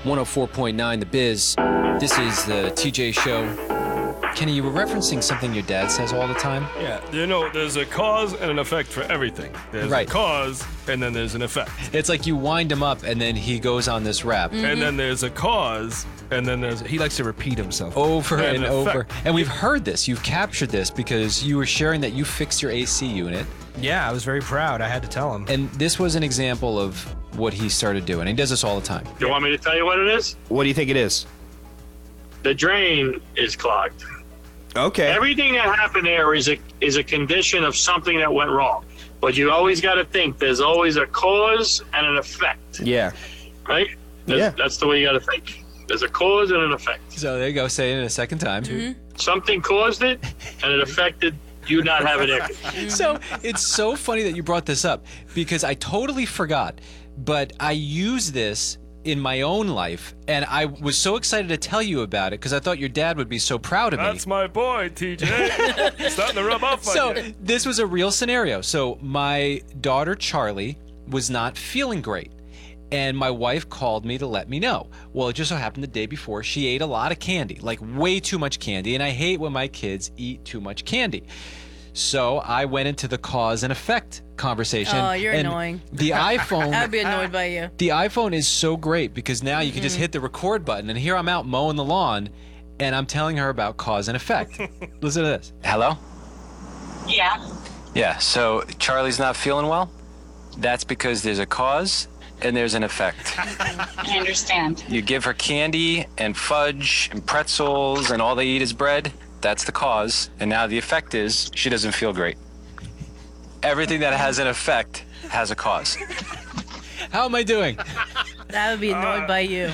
104.9 The Biz. This is the TJ Show. Kenny, you were referencing something your dad says all the time. Yeah, there's a cause and an effect for everything. There's a cause, and then there's an effect. It's like you wind him up, and then he goes on this rap. Mm-hmm. And then there's a cause, and then he likes to repeat himself. Over and over. And we've heard this. You've captured this because you were sharing that you fixed your AC unit. Yeah, I was very proud. I had to tell him. And this was an example of what he started doing. He does this all the time. You want me to tell you what it is? What do you think it is? The drain is clogged. Okay. Everything that happened there is a condition of something that went wrong. But you always got to think there's always a cause and an effect. Yeah. Right? That's the way you got to think. There's a cause and an effect. So there you go. Say it in a second time. Mm-hmm. Something caused it, and it affected you not having it. So it's so funny that you brought this up because I totally forgot. But I use this in my own life, and I was so excited to tell you about it because I thought your dad would be so proud of me. That's my boy, TJ. Starting to rub off on you. So this was a real scenario. So my daughter, Charlie, was not feeling great. And my wife called me to let me know. Well, it just so happened the day before she ate a lot of candy, like way too much candy. And I hate when my kids eat too much candy. So I went into the cause and effect conversation. Oh, you're annoying. The iPhone. I'd be annoyed by you. The iPhone is so great because now you can just hit the record button. And here I'm out mowing the lawn and I'm telling her about cause and effect. Listen to this. Hello? Yeah. Yeah, so Charlie's not feeling well? That's because there's a cause and there's an effect. I understand. You give her candy and fudge and pretzels and all they eat is bread. That's the cause. And now the effect is she doesn't feel great. Everything that has an effect has a cause. How am I doing? That would be annoyed by you.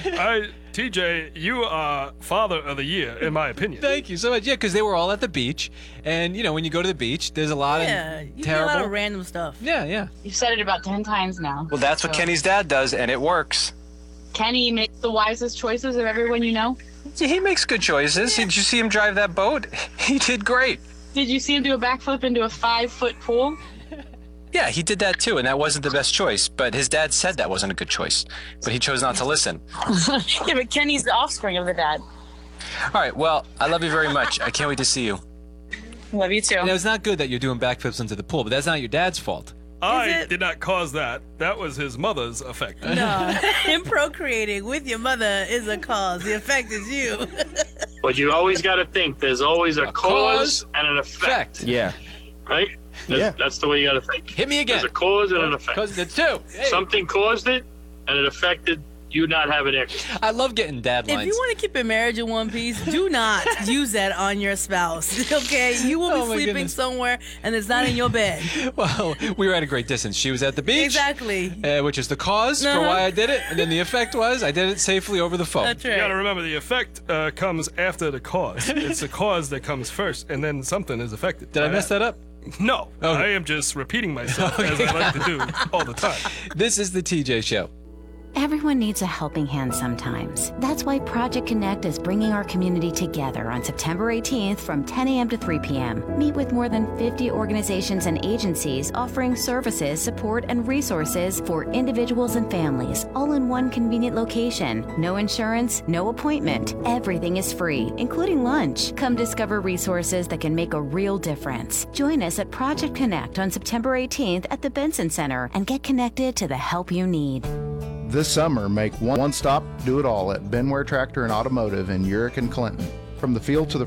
TJ, you are father of the year, in my opinion. Thank you so much. Yeah, because they were all at the beach. And, you know, when you go to the beach, there's a lot of you terrible... get a lot of random stuff. Yeah. You've said it about 10 times now. Well, that's what Kenny's dad does, and it works. Kenny makes the wisest choices of everyone you know. He makes good choices. Did you see him drive that boat? He did great. Did you see him do a backflip into a 5-foot pool? Yeah, he did that too, and that wasn't the best choice. But his dad said that wasn't a good choice. But he chose not to listen. Yeah, but Kenny's the offspring of the dad. All right, well, I love you very much. I can't wait to see you. Love you too. You know, it's not good that you're doing backflips into the pool, but that's not your dad's fault. I did not cause that. That was his mother's effect. No, him procreating with your mother is a cause. The effect is you. But you always got to think there's always a cause and an effect. Yeah. Right? That's the way you got to think. Hit me again. There's a cause and an effect. Cause the two. Hey. Something caused it, and it affected you not having it. I love getting dad lines. If you want to keep your marriage in one piece, do not use that on your spouse. Okay? You will be sleeping somewhere, and it's not in your bed. Well, we were at a great distance. She was at the beach. Exactly. Which is the cause for why I did it. And then the effect was I did it safely over the phone. That's right. You got to remember, the effect comes after the cause. It's the cause that comes first, and then something is affected. Did I mess that up? No. Okay. I am just repeating myself, as I like to do all the time. This is the TJ Show. Everyone needs a helping hand sometimes. That's why Project Connect is bringing our community together on September 18th from 10 a.m. to 3 p.m. Meet with more than 50 organizations and agencies offering services, support, and resources for individuals and families, all in one convenient location. No insurance, no appointment. Everything is free, including lunch. Come discover resources that can make a real difference. Join us at Project Connect on September 18th at the Benson Center and get connected to the help you need. This summer, make one stop, do it all at Benware Tractor and Automotive in Urick and Clinton. From the field to the